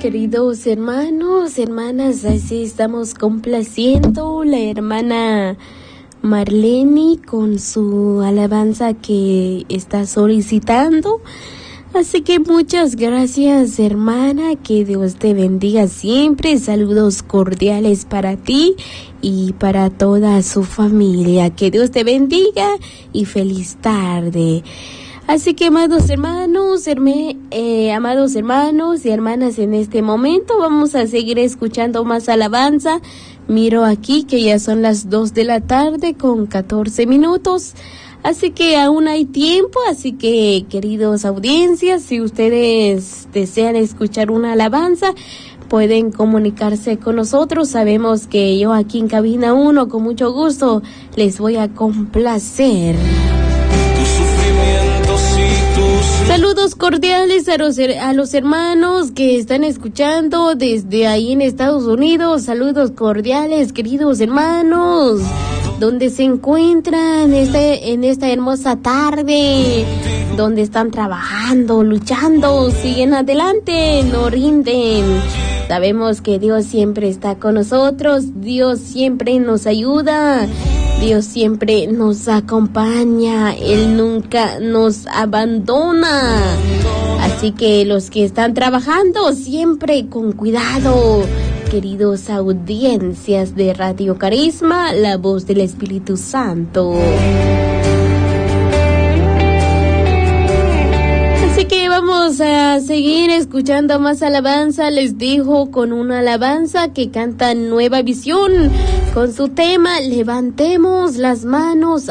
queridos hermanos, hermanas, así estamos complaciendo la hermana Marlene con su alabanza que está solicitando. Así que muchas gracias, hermana, que Dios te bendiga siempre. Saludos cordiales para ti y para toda su familia. Que Dios te bendiga y feliz tarde. Así que, amados hermanos y hermanas, en este momento vamos a seguir escuchando más alabanza. Miro aquí que ya son las 2 de la tarde con 14 minutos. Así que aún hay tiempo, así que, queridos audiencias, si ustedes desean escuchar una alabanza, pueden comunicarse con nosotros. Sabemos que yo aquí en Cabina 1, con mucho gusto, les voy a complacer. Saludos cordiales a los hermanos que están escuchando desde ahí en Estados Unidos. Saludos cordiales, queridos hermanos, donde se encuentran en esta hermosa tarde, donde están trabajando, luchando, siguen adelante, no rinden. Sabemos que Dios siempre está con nosotros, Dios siempre nos ayuda, Dios siempre nos acompaña, Él nunca nos abandona. Así que los que están trabajando, siempre con cuidado, queridos audiencias de Radio Carisma, la voz del Espíritu Santo. Así que vamos a seguir escuchando más alabanza. Les dejo con una alabanza que canta Nueva Visión con su tema Levantemos las manos